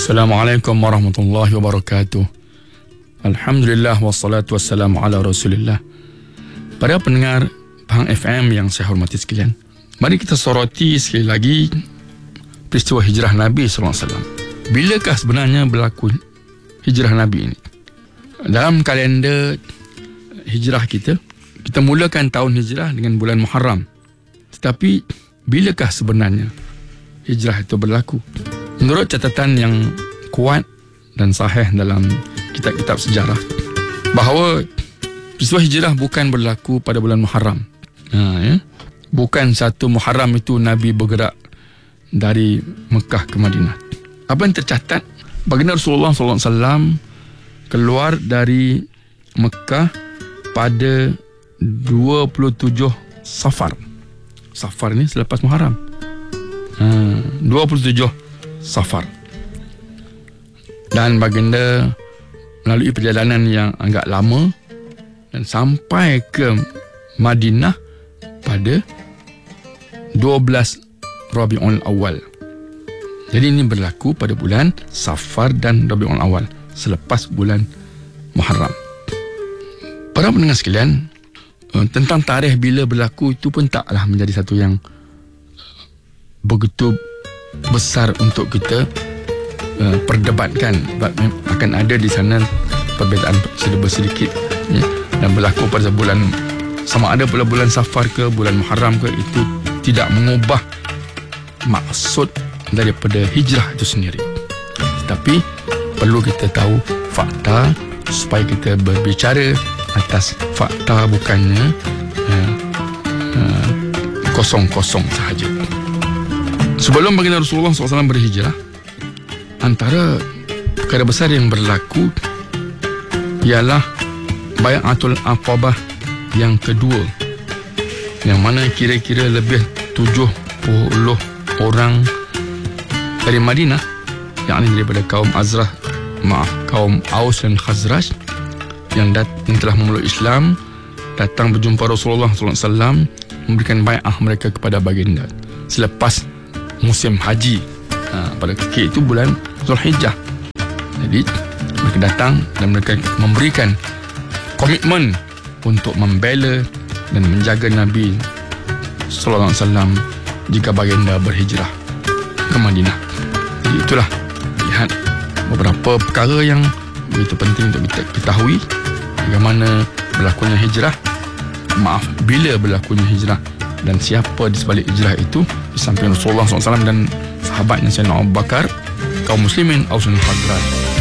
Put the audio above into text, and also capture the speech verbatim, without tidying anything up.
Assalamualaikum warahmatullahi wabarakatuh. Alhamdulillah wassalatu wassalamu ala rasulillah. Para pendengar Pahang F M yang saya hormati sekalian, mari kita soroti sekali lagi peristiwa hijrah Nabi sallallahu alaihi wasallam. Bilakah sebenarnya berlaku hijrah Nabi ini? Dalam kalender hijrah kita, kita mulakan tahun hijrah dengan bulan Muharram. Tetapi bilakah sebenarnya hijrah itu berlaku? Menurut catatan yang kuat dan sahih dalam kitab-kitab sejarah, bahawa peristiwa hijrah bukan berlaku pada bulan Muharram. Ha, ya? Bukan satu Muharram itu Nabi bergerak dari Mekah ke Madinah. Apa yang tercatat, baginda Rasulullah sallallahu alaihi wasallam keluar dari Mekah pada dua puluh tujuh Safar. Safar ni selepas Muharram. Ha, dua puluh tujuh Safar. Dan baginda melalui perjalanan yang agak lama dan sampai ke Madinah pada dua belas Rabiul Awal. Jadi ini berlaku pada bulan Safar dan Rabiul Awal selepas bulan Muharram. Para pendengar sekalian, tentang tarikh bila berlaku itu pun taklah menjadi satu yang begitu besar untuk kita uh, perdebatkan. Akan ada di sana perbezaan sedikit ya, dan berlaku pada bulan, sama ada pada bulan Safar ke bulan Muharram ke, itu tidak mengubah maksud daripada hijrah itu sendiri. Tetapi perlu kita tahu fakta supaya kita berbicara atas fakta, bukannya uh, uh, kosong-kosong sahaja. Sebelum baginda Rasulullah sallallahu alaihi wasallam berhijrah, antara perkara besar yang berlaku ialah Bai'atul Aqabah yang kedua, yang mana kira-kira lebih tujuh puluh orang dari Madinah, yakni daripada kaum Azrah, maaf, kaum Aus dan Khazraj yang, dat- yang telah memeluk Islam, datang berjumpa Rasulullah sallallahu alaihi wasallam, memberikan bai'ah mereka kepada baginda selepas musim haji. Ha, pada ketika itu bulan Zulhijjah. Jadi mereka datang dan mereka memberikan komitmen untuk membela dan menjaga Nabi sallallahu alaihi wasallam jika baginda berhijrah ke Madinah. Jadi itulah, lihat beberapa perkara yang begitu penting untuk kita ketahui bagaimana berlakunya hijrah, maaf, bila berlakunya hijrah dan siapa di sebalik hijrah itu di samping Rasulullah sallallahu alaihi wasallam dan sahabatnya Sayyidina Abu Bakar, kaum muslimin Aus dan Khazraj.